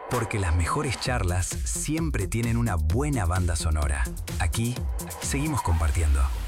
Porque las mejores charlas siempre tienen una buena banda sonora. Aquí seguimos compartiendo.